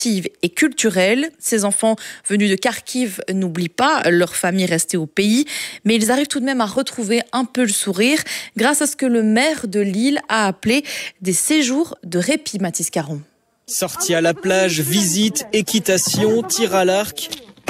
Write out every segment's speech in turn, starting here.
et culturelle. Ces enfants venus de Kharkiv n'oublient pas leur famille restée au pays, mais ils arrivent tout de même à retrouver un peu le sourire grâce à ce que le maire de Lille a appelé des séjours de répit. Mathis Caron. Sortie à la plage, visite, équitation, tir à l'arc.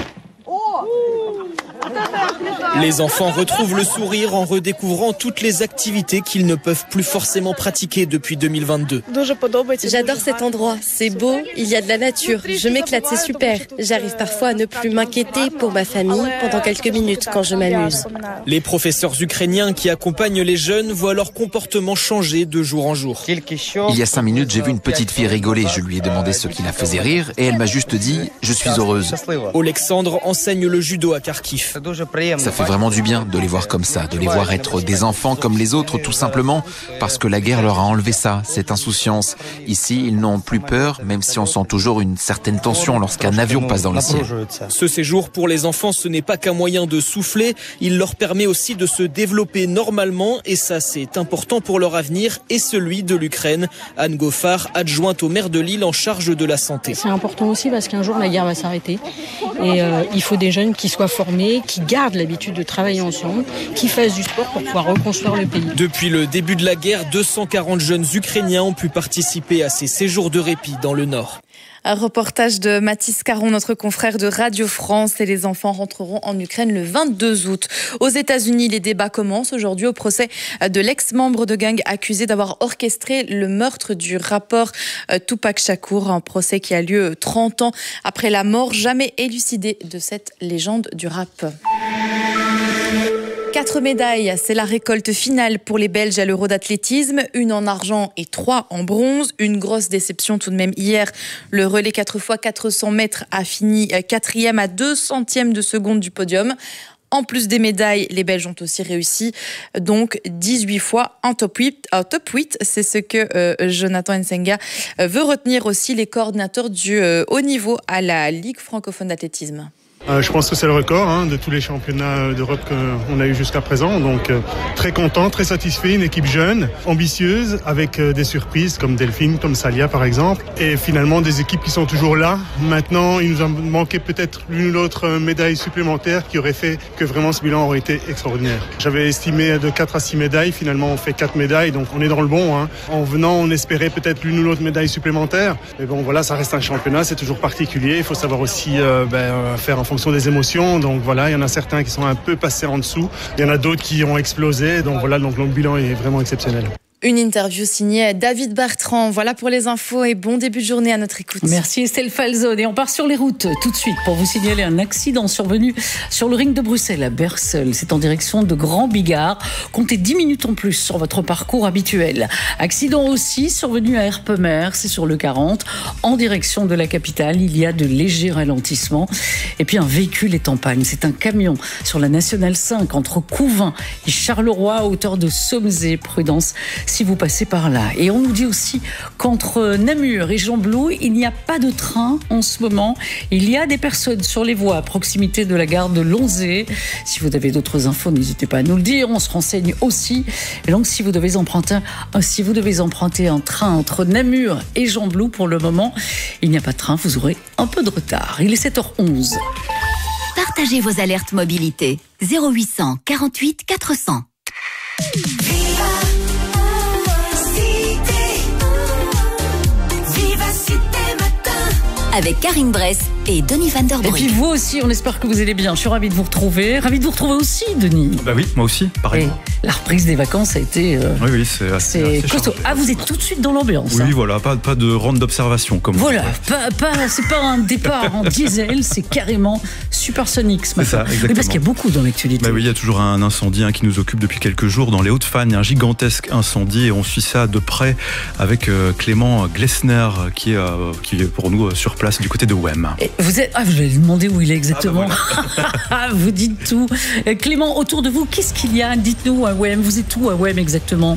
Les enfants retrouvent le sourire en redécouvrant toutes les activités qu'ils ne peuvent plus forcément pratiquer depuis 2022. J'adore cet endroit, c'est beau, il y a de la nature, je m'éclate, c'est super. J'arrive parfois à ne plus m'inquiéter pour ma famille pendant quelques minutes quand je m'amuse. Les professeurs ukrainiens qui accompagnent les jeunes voient leur comportement changer de jour en jour. Il y a 5 minutes, j'ai vu une petite fille rigoler. Je lui ai demandé ce qui la faisait rire et elle m'a juste dit « Je suis heureuse ». Alexandre enseigne le judo à Kharkiv. Ça fait vraiment du bien de les voir comme ça, de les voir être des enfants comme les autres, tout simplement parce que la guerre leur a enlevé ça, cette insouciance. Ici, ils n'ont plus peur, même si on sent toujours une certaine tension lorsqu'un avion passe dans le ciel. Ce séjour pour les enfants, ce n'est pas qu'un moyen de souffler, il leur permet aussi de se développer normalement et ça c'est important pour leur avenir et celui de l'Ukraine. Anne Goffard, adjointe au maire de Lille en charge de la santé. C'est important aussi parce qu'un jour la guerre va s'arrêter et il faut des jeunes qui soient formés, qui gardent l'habitude de travailler ensemble, qui fassent du sport pour pouvoir reconstruire le pays. Depuis le début de la guerre, 240 jeunes Ukrainiens ont pu participer à ces séjours de répit dans le Nord. Un reportage de Mathis Caron, notre confrère de Radio France, et les enfants rentreront en Ukraine le 22 août. Aux États-Unis, les débats commencent aujourd'hui au procès de l'ex-membre de gang accusé d'avoir orchestré le meurtre du rappeur Tupac Shakur, un procès qui a lieu 30 ans après la mort jamais élucidée de cette légende du rap. 4 médailles, c'est la récolte finale pour les Belges à l'Euro d'athlétisme. 1 en argent et 3 en bronze. Une grosse déception tout de même hier. Le relais 4x400 mètres a fini 4e à 2 centièmes de seconde du podium. En plus des médailles, les Belges ont aussi réussi. Donc 18 fois un top 8. C'est ce que Jonathan Nsenga veut retenir aussi, les coordinateurs du haut niveau à la Ligue francophone d'athlétisme. Je pense que c'est le record de tous les championnats d'Europe qu'on a eu jusqu'à présent. Donc très content, très satisfait. Une équipe jeune, ambitieuse, avec des surprises comme Delphine, comme Salia par exemple. Et finalement des équipes qui sont toujours là. Maintenant, il nous a manqué peut-être l'une ou l'autre médaille supplémentaire qui aurait fait que vraiment ce bilan aurait été extraordinaire. J'avais estimé de 4 à 6 médailles. Finalement, on fait 4 médailles. Donc on est dans le bon. En venant, on espérait peut-être l'une ou l'autre médaille supplémentaire. Mais bon, voilà, ça reste un championnat. C'est toujours particulier. Il faut savoir aussi faire en fonction des émotions, donc voilà, il y en a certains qui sont un peu passés en dessous, il y en a d'autres qui ont explosé, donc voilà, donc le bilan est vraiment exceptionnel. Une interview signée David Bertrand. Voilà pour les infos et bon début de journée à notre écoute. Merci Estelle Falzone. Et on part sur les routes tout de suite pour vous signaler un accident survenu sur le ring de Bruxelles à Bersel. C'est en direction de Grand Bigard. Comptez 10 minutes en plus sur votre parcours habituel. Accident aussi survenu à Erpemer, c'est sur le 40. En direction de la capitale, il y a de légers ralentissements. Et puis un véhicule est en panne. C'est un camion sur la Nationale 5 entre Couvin et Charleroi à hauteur de Sommezé. Prudence si vous passez par là. Et on nous dit aussi qu'entre Namur et Gembloux, il n'y a pas de train en ce moment. Il y a des personnes sur les voies à proximité de la gare de Lonzé. Si vous avez d'autres infos, n'hésitez pas à nous le dire. On se renseigne aussi. Et donc, si vous devez emprunter un train entre Namur et Gembloux, pour le moment, il n'y a pas de train. Vous aurez un peu de retard. Il est 7h11. Partagez vos alertes mobilité. 0800 48 400. Avec Karine Bress et Denis Van Der Brugge. Et puis vous aussi, on espère que vous allez bien. Je suis ravie de vous retrouver. Ravie de vous retrouver aussi, Denis. Bah oui, moi aussi, pareil. La reprise des vacances a été oui, c'est assez costaud. Ah, vous êtes tout de suite dans l'ambiance. Oui, voilà, pas de ronde d'observation comme voilà, c'est pas un départ en diesel, c'est carrément supersonique ce matin. C'est ça, exactement. Oui, parce qu'il y a beaucoup dans l'actualité. Bah oui, il y a toujours un incendie qui nous occupe depuis quelques jours dans les Hauts-de-Fagne, un gigantesque incendie, et on suit ça de près avec Clément Glessner qui est pour nous sur place du côté de Wem. Vous allez demander où il est exactement. Voilà. Vous dites tout. Clément, autour de vous, qu'est-ce qu'il y a? Dites-nous à Wem. Vous êtes où à Wem exactement?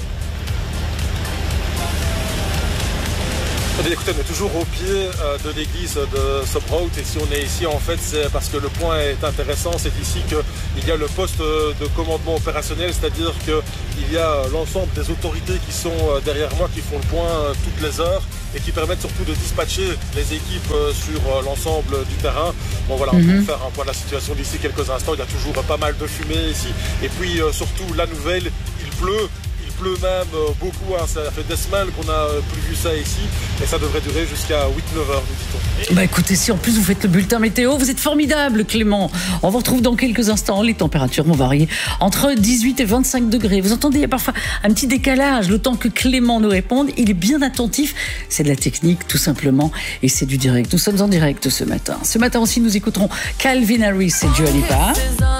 Écoutez, on est toujours au pied de l'église de Sobrout, et si on est ici, en fait, c'est parce que le point est intéressant. C'est ici qu'il y a le poste de commandement opérationnel, c'est-à-dire qu'il y a l'ensemble des autorités qui sont derrière moi, qui font le point toutes les heures. et qui permettent surtout de dispatcher les équipes sur l'ensemble du terrain. Bon voilà, on peut faire un point de la situation d'ici quelques instants. Il y a toujours pas mal de fumée ici. Et puis surtout la nouvelle, il pleut. Il pleut même beaucoup, hein. Ça fait des semaines qu'on a plus vu ça ici et ça devrait durer jusqu'à 8-9 heures, nous dit-on. Bah écoutez, si en plus vous faites le bulletin météo, vous êtes formidable Clément. On vous retrouve dans quelques instants. Les températures vont varier entre 18 et 25 degrés. Vous entendez, il y a parfois un petit décalage. Le temps que Clément nous réponde, il est bien attentif. C'est de la technique tout simplement et c'est du direct. Nous sommes en direct ce matin. Ce matin aussi, nous écouterons Calvin Harris et Dua Lipa.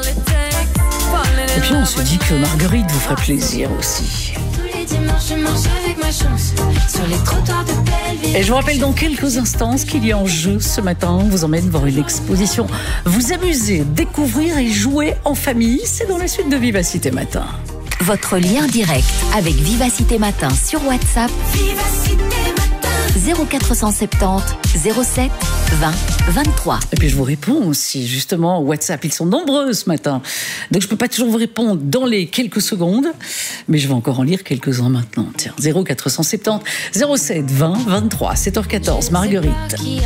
Et puis on se dit que Marguerite vous ferait plaisir aussi. Et je vous rappelle dans quelques instants ce qu'il y a en jeu ce matin. On vous emmène voir une exposition. Vous amuser, découvrir et jouer en famille. C'est dans la suite de Vivacité Matin. Votre lien direct avec Vivacité Matin sur WhatsApp. 0470 07 20 23. Et puis je vous réponds aussi, justement, WhatsApp. Ils sont nombreux ce matin. Donc je ne peux pas toujours vous répondre dans les quelques secondes, mais je vais encore en lire quelques-uns maintenant. Tiens, 0470 07 20 23, 7h14, Marguerite.